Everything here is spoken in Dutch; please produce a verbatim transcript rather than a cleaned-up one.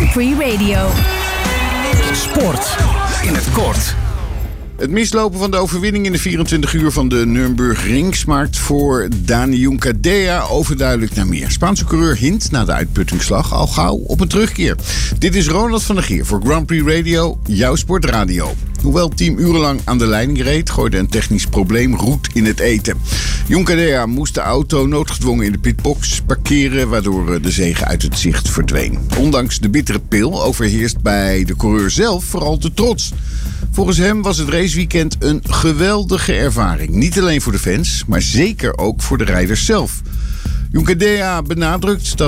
Grand Prix Radio. Sport in het kort. Het mislopen van de overwinning in de vierentwintig uur van de Nürburgring smaakt voor Dani Juncadella overduidelijk naar meer. Spaanse coureur hint na de uitputtingsslag al gauw op een terugkeer. Dit is Ronald van der Geer voor Grand Prix Radio, jouw sportradio. Hoewel het team urenlang aan de leiding reed, gooide een technisch probleem roet in het eten. Juncadella moest de auto noodgedwongen in de pitbox parkeren, waardoor de zege uit het zicht verdween. Ondanks de bittere pil overheerst bij de coureur zelf vooral de trots. Volgens hem was het raceweekend een geweldige ervaring. Niet alleen voor de fans, maar zeker ook voor de rijders zelf. Juncadella benadrukt dat